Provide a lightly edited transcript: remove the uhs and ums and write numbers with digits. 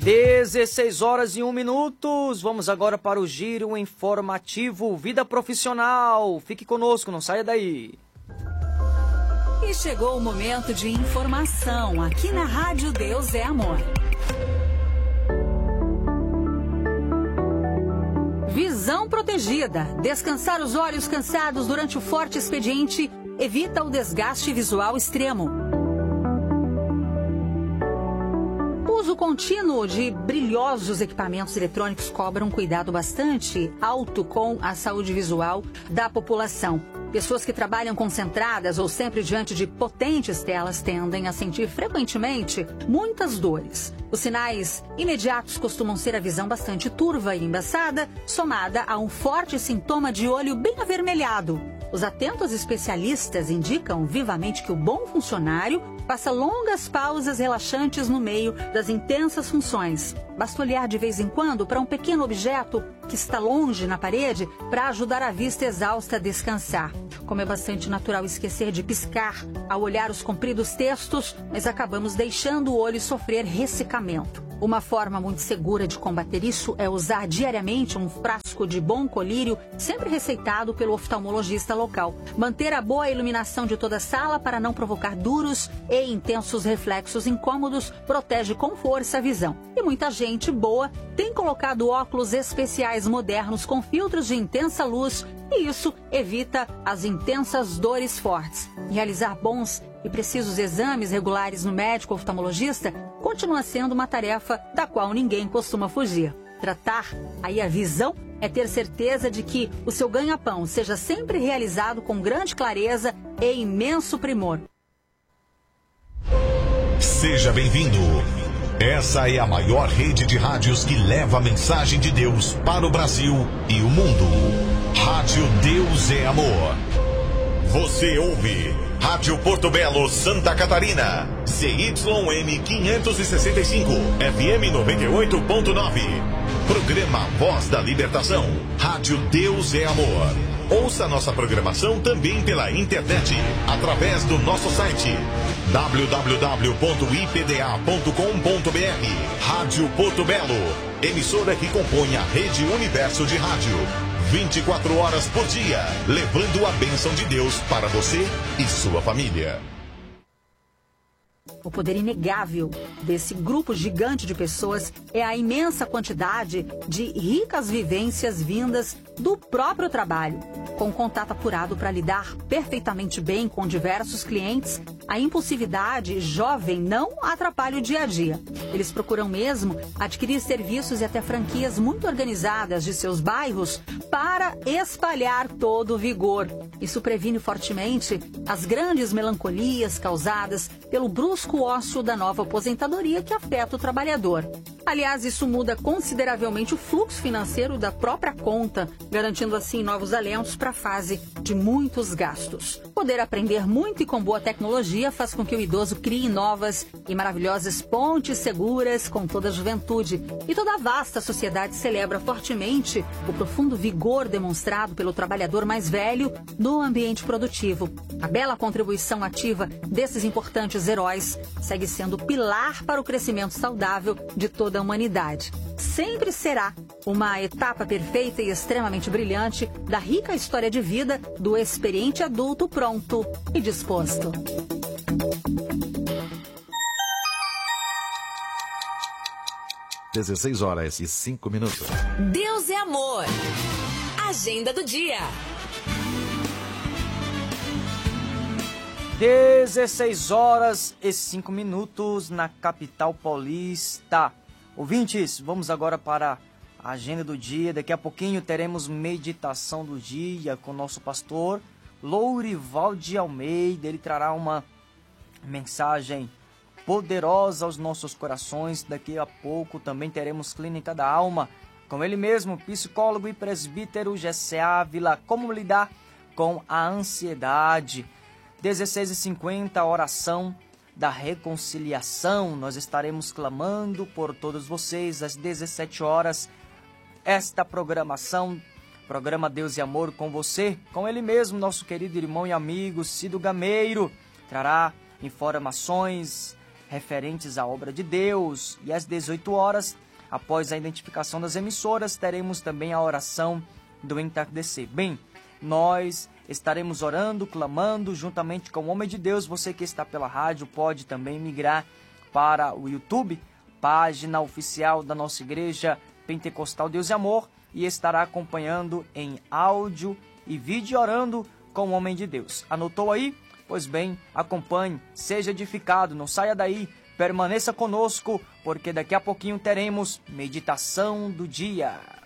16 horas e 1 minuto. Vamos agora para o giro informativo Vida Profissional. Fique conosco, não saia daí. E chegou o momento de informação aqui na Rádio Deus é Amor. Visão protegida. Descansar os olhos cansados durante o forte expediente evita o desgaste visual extremo. O uso contínuo de brilhosos equipamentos eletrônicos cobra um cuidado bastante alto com a saúde visual da população. Pessoas que trabalham concentradas ou sempre diante de potentes telas tendem a sentir frequentemente muitas dores. Os sinais imediatos costumam ser a visão bastante turva e embaçada, somada a um forte sintoma de olho bem avermelhado. Os atentos especialistas indicam vivamente que o bom funcionário passa longas pausas relaxantes no meio das intensas funções. Basta olhar de vez em quando para um pequeno objeto que está longe na parede para ajudar a vista exausta a descansar. Como é bastante natural esquecer de piscar ao olhar os compridos textos, mas acabamos deixando o olho sofrer ressecamento. Uma forma muito segura de combater isso é usar diariamente um frasco de bom colírio, sempre receitado pelo oftalmologista local. Manter a boa iluminação de toda a sala para não provocar duros e intensos reflexos incômodos protege com força a visão. E muita gente boa tem colocado óculos especiais modernos com filtros de intensa luz e isso evita as intensas dores fortes. Realizar bons e precisos exames regulares no médico oftalmologista continua sendo uma tarefa da qual ninguém costuma fugir. Tratar aí a visão é ter certeza de que o seu ganha-pão seja sempre realizado com grande clareza e imenso primor. Seja bem-vindo. Essa é a maior rede de rádios que leva a mensagem de Deus para o Brasil e o mundo. Rádio Deus é Amor. Você ouve Rádio Porto Belo, Santa Catarina. CYM 565, FM 98.9. Programa Voz da Libertação. Rádio Deus é Amor. Ouça nossa programação também pela internet, através do nosso site www.ipda.com.br. Rádio Porto Belo, emissora que compõe a Rede Universo de Rádio. 24 horas por dia, levando a bênção de Deus para você e sua família. O poder inegável desse grupo gigante de pessoas é a imensa quantidade de ricas vivências vindas do próprio trabalho. Com contato apurado para lidar perfeitamente bem com diversos clientes, a impulsividade jovem não atrapalha o dia a dia. Eles procuram mesmo adquirir serviços e até franquias muito organizadas de seus bairros para espalhar todo o vigor. Isso previne fortemente as grandes melancolias causadas pelo brusco ócio da nova aposentadoria que afeta o trabalhador. Aliás, isso muda consideravelmente o fluxo financeiro da própria conta, garantindo assim novos alentos para a fase de muitos gastos. Poder aprender muito e com boa tecnologia faz com que o idoso crie novas e maravilhosas pontes seguras com toda a juventude. E toda a vasta sociedade celebra fortemente o profundo vigor demonstrado pelo trabalhador mais velho no ambiente produtivo. A bela contribuição ativa desses importantes heróis segue sendo pilar para o crescimento saudável de toda a humanidade. Sempre será uma etapa perfeita e extremamente brilhante da rica história de vida do experiente adulto pronto e disposto. Às 16 horas e 5 minutos. Deus é amor. Agenda do dia. 16 horas e 5 minutos na capital paulista. Ouvintes, vamos agora para a agenda do dia. Daqui a pouquinho teremos meditação do dia com o nosso pastor Lourival de Almeida. Ele trará uma mensagem poderosa aos nossos corações. Daqui a pouco também teremos Clínica da Alma com ele mesmo, psicólogo e presbítero Gessé Ávila. Como lidar com a ansiedade. 16h50, oração da reconciliação. Nós estaremos clamando por todos vocês às 17 horas. Esta programação, programa Deus e Amor com você, com ele mesmo, nosso querido irmão e amigo Cido Gameiro, trará informações referentes à obra de Deus. E às 18 horas, após a identificação das emissoras, teremos também a oração do entardecer. Bem, nós estaremos orando, clamando juntamente com o homem de Deus. Você que está pela rádio pode também migrar para o YouTube, página oficial da nossa igreja Pentecostal Deus e Amor, e estará acompanhando em áudio e vídeo orando com o homem de Deus. Anotou aí? Pois bem, acompanhe, seja edificado, não saia daí, permaneça conosco, porque daqui a pouquinho teremos meditação do dia.